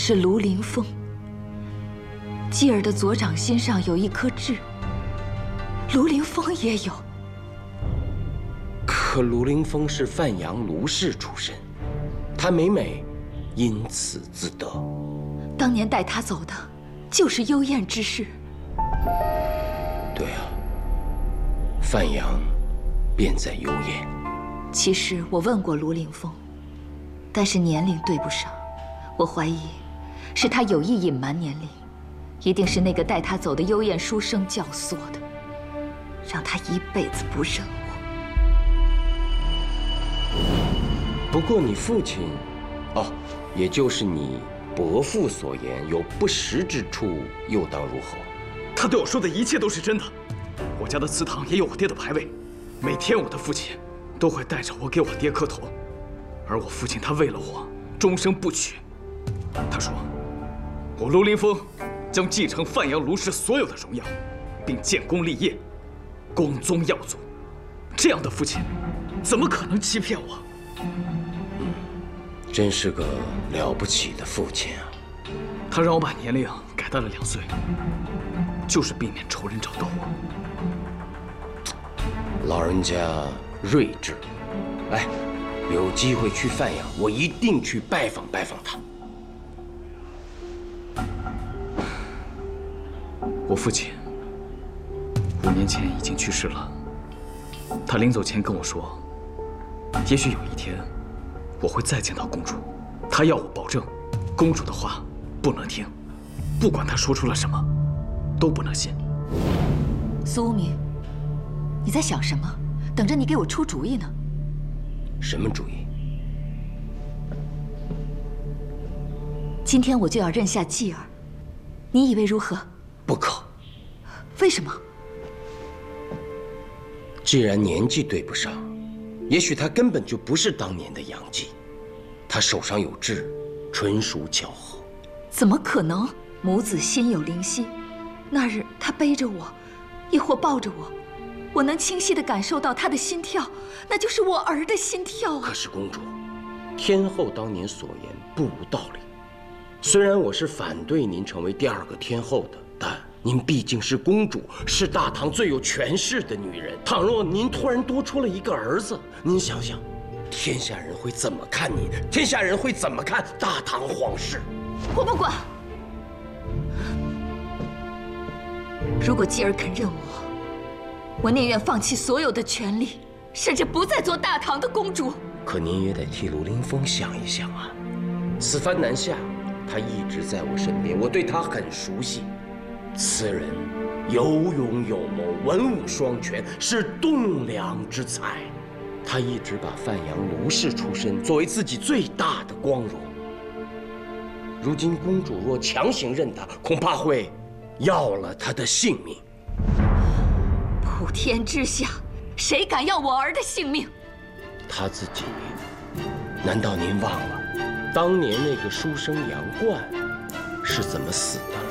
是卢凌风。继儿的左掌心上有一颗痣，卢凌风也有。 可卢凌风是范阳卢氏出身，他每每因此自得。 当年带他走的，就是幽燕之事。 对啊，范阳便在幽燕。 其实我问过卢凌风，但是年龄对不上，我怀疑是他有意隐瞒年龄。 一定是那个带他走的幽燕书生教唆的，让他一辈子不认我。 不过你父亲，哦，也就是你伯父所言有不实之处，又当如何？ 他对我说的一切都是真的。我家的祠堂也有我爹的牌位，每天我的父亲都会带着我给我爹磕头，而我父亲他为了我终生不娶。他说，我卢凌风 将继承范阳卢氏所有的荣耀，并建功立业，光宗耀祖。这样的父亲，怎么可能欺骗我？ 真是个了不起的父亲啊！ 他让我把年龄改大了2岁，就是避免仇人找到我。 老人家睿智。哎，有机会去范阳，我一定去拜访拜访他。 我父亲5年前已经去世了。他临走前跟我说，也许有一天我会再见到公主。他要我保证，公主的话不能听，不管她说出了什么，都不能信。 苏无名，你在想什么？等着你给我出主意呢。 什么主意？ 今天我就要认下继儿，你以为如何？ 不可。 为什么？ 既然年纪对不上，也许他根本就不是当年的杨继，他手上有痣，纯属巧合。 怎么可能？母子心有灵犀。那日他背着我，亦或抱着我，我能清晰地感受到他的心跳，那就是我儿的心跳啊！ 可是公主，天后当年所言不无道理。虽然我是反对您成为第2个天后的，但 您毕竟是公主，是大唐最有权势的女人。倘若您突然多出了一个儿子，您想想，天下人会怎么看您？天下人会怎么看大唐皇室？ 我不管。如果继儿肯认我宁愿放弃所有的权利，甚至不再做大唐的公主。 可您也得替卢凌风想一想啊！此番南下，他一直在我身边，我对他很熟悉。 此人有勇有谋，文武双全，是栋梁之才。他一直把范阳卢氏出身作为自己最大的光荣。如今公主若强行认他，恐怕会要了他的性命。 普天之下，谁敢要我儿的性命？ 他自己，难道您忘了当年那个书生杨贯是怎么死的？